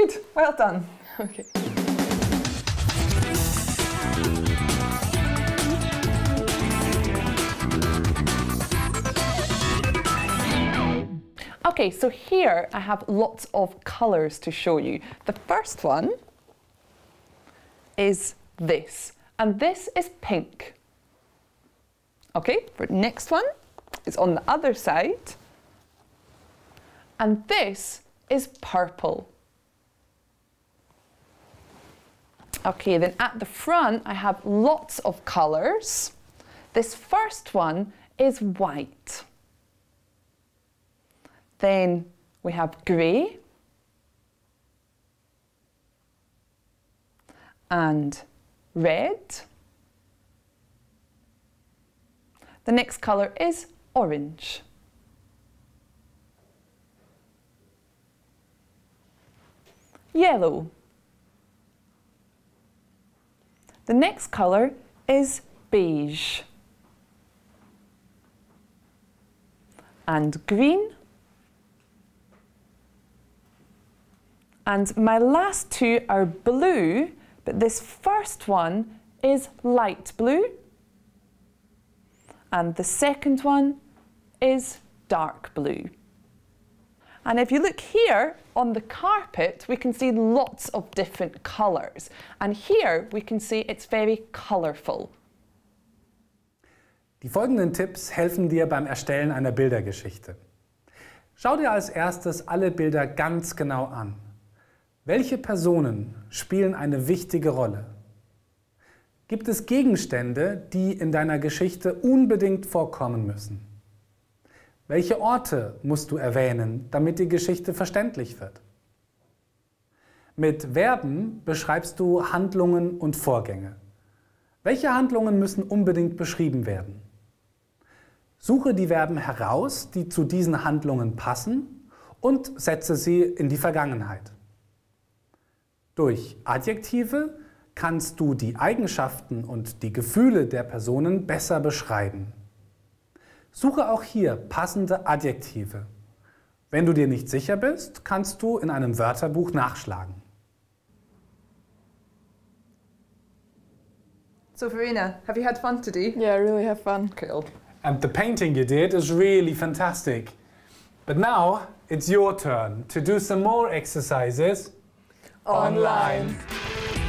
Good, well done. Okay. Okay, so here I have lots of colours to show you. The first one is this, and this is pink. Okay, the next one is on the other side, and this is purple. Okay, then at the front I have lots of colours. This first one is white. Then we have grey and red. The next colour is orange. Yellow. The next colour is beige. And green. And my last two are blue, but this first one is light blue. And the second one is dark blue. And if you look here on the carpet, we can see lots of different colours. And here we can see it's very colourful. Die folgenden Tipps helfen dir beim Erstellen einer Bildergeschichte. Schau dir als erstes alle Bilder ganz genau an. Welche Personen spielen eine wichtige Rolle? Gibt es Gegenstände, die in deiner Geschichte unbedingt vorkommen müssen? Welche Orte musst du erwähnen, damit die Geschichte verständlich wird? Mit Verben beschreibst du Handlungen und Vorgänge. Welche Handlungen müssen unbedingt beschrieben werden? Suche die Verben heraus, die zu diesen Handlungen passen, und setze sie in die Vergangenheit. Durch Adjektive kannst du die Eigenschaften und die Gefühle der Personen besser beschreiben. Suche auch hier passende Adjektive. Wenn du dir nicht sicher bist, kannst du in einem Wörterbuch nachschlagen. So Verena, have you had fun today? Yeah, I really have fun. Cool. And the painting you did is really fantastic. But now it's your turn to do some more exercises Online.